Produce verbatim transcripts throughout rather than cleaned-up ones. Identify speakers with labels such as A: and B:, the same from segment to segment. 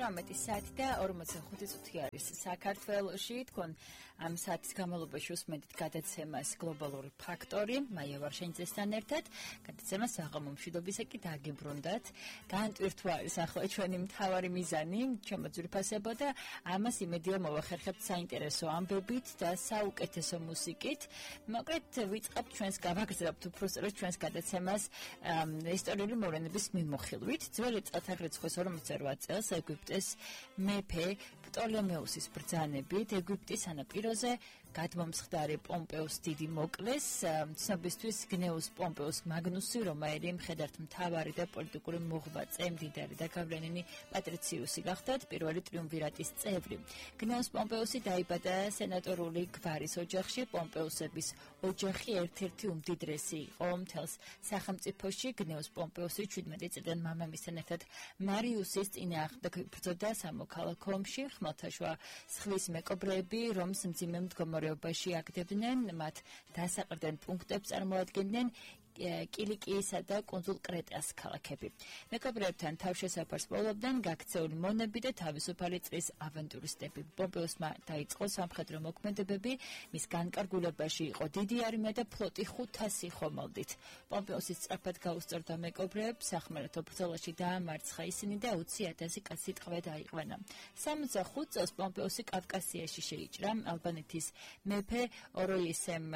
A: ოცდაათი საათი და ორმოცდახუთი წუთი არის საქართველოში. თქვენ ამ საათის განმავლობაში უსმენთ გადაცემას გლობალური ფაქტორი. მაია ვარშენიძესთან ერთად გადაცემას საღამო მშვიდობისა კი დაგიბრუნდათ. განტვირთვა არის ახლა ჩვენი მთავარი მიზანი, ჩემო ძვირფასებო და ამას იმედია მოვახერხებთ საინტერესო ამბებით და საუკეთესო მუსიკით. მოკლედ ვიწყებთ ჩვენს გავაგრძელებთ უფრო სწორედ ჩვენს გადაცემას ისტორიული მოვლენების მიმოხილვით. ძველი წელთაღრიცხვის ორმოცდაორ წელს ეგვიპტეს მეფე პტოლემეუსის ბრძანებით ეგვიპტის სანაპიროზე გადმომსხდარი პომპეუს დიდი მოკლეს. ცნობისთვის გნეუს პომპეუს მაგნუსი, რომაელი მხედართ მთავარი და პოლიტიკური მოღვაწე, მდიდარი და გავლენიანი პატრიციუსი გახდათ პირველი ტრიუმვირატის წევრი. გნეუს პომპეუსი დაიბადა სენატორული გვარის ოჯახში. პომპეუსების ოჯახი ერთ-ერთი უმდიდრესი იყო მთელს სახელმწიფოში. გნეუს პომპეუსი ჩვიდმეტი წლიდან მამამისთან ერთად მარიუსის წინააღმდეგ ბრძოდა სამოქალაქო ომში. ხმელთაშუა ზღვის მეკობრეები რომს მძიმე მდგომარეობაში აგდებდნენ, მათ დასაყრდენ პუნქტებს წარმოადგენდნენ კილიკიისა და კუნძულ კრეტას ქალაქები. მეკობრეებთან თავშესაფარს პოულობდნენ გაქცეული მონები და თავისუფალი წრის ავანტურისტები. პომპეუსმა დაიწყო სამხედრო მოქმედებები, მის განკარგულებაში იყო დიდი არმია და ფლოტი ხუთასი ხომალდით. პომპეუსის სწრაფად გაუსწორდა მეკობრეებს, სახმელეთო ბრძოლაში დაამარცხა ისინი და ოცი ათასი კაცი ტყვედ აიყვანა. სამოცდახუთ წელს პომპეუსი კავკასიაში შეიჭრა. ალბანეთის მეფე ოროისემ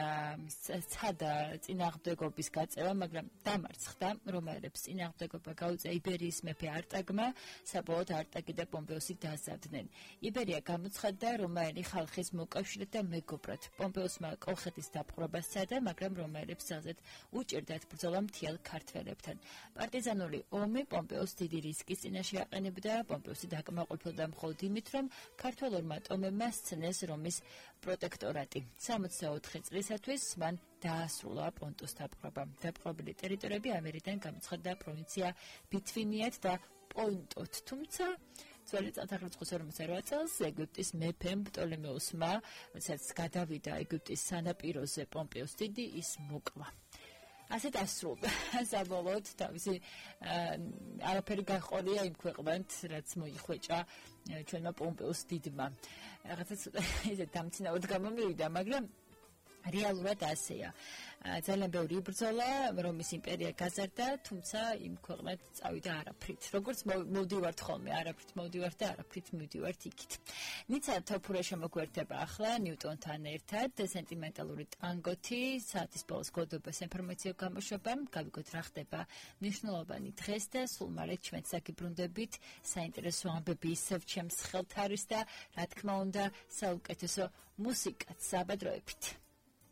A: სცადა წინააღმდეგობის წევა, მაგრამ დამარცხდა. რომაელებს წინააღმდეგობა გაუწია იბერიის მეფე არტაგმა, საბოლოოდ არტაგი და პომპეუსი დააზარდნენ. იბერია გამოცხადდა რომაელი ხალხის მოკავშირედ და მეგობრად. პომპეუსმა კოლხეთის დაპყრობა სცადა, მაგრამ რომაელებს ძალზედ უჭირდათ ბრძოლა მთიელ ქართველებთან. პარტიზანული ომი პომპეუს დიდი რისკის წინაშე აყენებდა. პომპეუსი დაკმაყოფილდა მხოლოდ იმით, რომ ქართველურმა ტომებმა სცნეს რომის პროტექტორატი. სამოცდაოთხი წლისათვის მან დაასრულა პონტუს დაპყრობა. დაპყრობილი ტერიტორიები ამერიდან გამოცხადდა პროვინცია ბითვინიად და პონტოთ, თუმცა ძველი წელთაღრიცხვის ორმოცდაორ წელს ეგვიპტის მეფემ პტოლემეუსმა, როდესაც გადავიდა ეგვიპტის სანაპიროზე პომპეუს დიდი, ის მოკლა. ასე დასრულდა საბოლოოდ თავისი არაფერი გაყოლია იმ ქვეყნად, რაც მოიხვეჭა ჩვენმა პომპეუს დიდმა. რაღაცა ისე დამცინავად გამომივიდა, მაგრამ რეალურად ასეა. ძალიან ბევრი იბრძოლა, რომის იმპერია გაზარდა, თუმცა იმ ქვეყნად წავიდა არაფრით. როგორც მოვდივართ ხოლმე, არაფრით მოვდივართ და არაფრით მივდივართ იქით. ნიცა თოფურე შემოგვერთება ახლა ნიუტონთან ერთად, სენტიმენტალური ტანგოთი, საათის ბოლოს გოდობას ინფორმაციო გამოშვება, გავიგოთ რა ხდება მნიშვნელოვანი დღეს და სულ მალე ჩვენც აგიბრუნდებით. საინტერესო ამბები ისევ ჩემს ხელთ არის და რა თქმა უნდა საუკეთესო მუსიკაც საბადროებით.